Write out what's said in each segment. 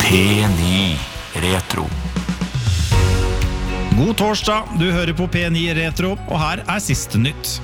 P9 Retro. God torsdag, du hører på P9 Retro, og her siste nytt.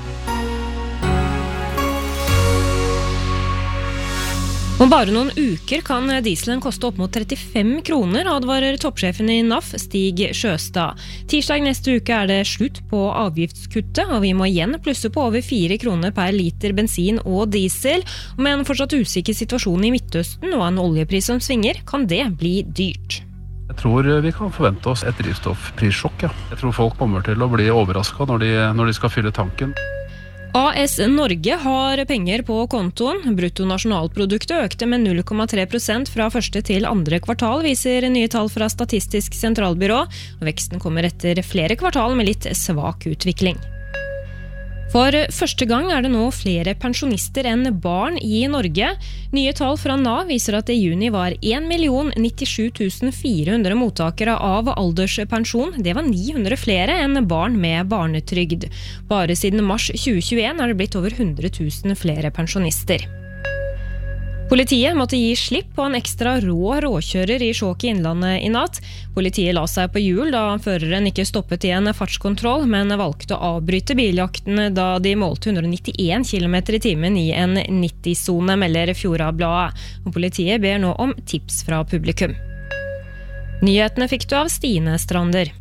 Om bare noen uker kan dieselen koste opp mot 35 kroner, advarer toppsjefen I NAF, Stig Sjøstad. Tirsdag neste uke det slutt på avgiftskuttet, og vi må igjen plusse på over 4 kroner per liter bensin og diesel. Med en fortsatt usikker situasjon I Midtøsten og en oljepris som svinger, kan det bli dyrt. Jeg tror vi kan forvente oss et drivstoffprissjokk, ja. Jeg tror folk kommer til å bli overrasket når de skal fylle tanken. AS Norge har penger på kontoen. Bruttonasjonalproduktet økte med 0,3% fra første til andre kvartal, viser nye tall fra Statistisk sentralbyrå. Veksten kommer etter flere kvartal med litt svak utvikling. For første gang det nå flere pensjonister enn barn I Norge. Nye tall fra NAV viser at I juni var 1.097 400 mottakere av alderspensjon. Det var 900 flere enn barn med barnetrygd. Bare siden mars 2021 det blitt over 100 000 flere pensjonister. Politiet måtte gi slipp på en ekstra råkjører I Skjåk I Innlandet I natt. Politiet la seg på hjul da føreren ikke stoppet I en fartskontroll, men valgte å avbryte biljakten da de målte 191 km I timen I en 90-zone, melder Fjordabladet. Og politiet ber nå om tips fra publikum. Nyhetene fikk du av Stine Strander.